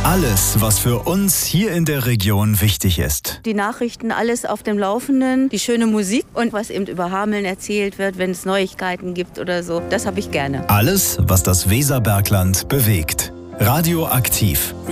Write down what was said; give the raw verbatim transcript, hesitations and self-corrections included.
Alles, was für uns hier in der Region wichtig ist. Die Nachrichten, alles auf dem Laufenden, die schöne Musik und was eben über Hameln erzählt wird, wenn es Neuigkeiten gibt oder so, das habe ich gerne. Alles, was das Weserbergland bewegt. Radioaktiv.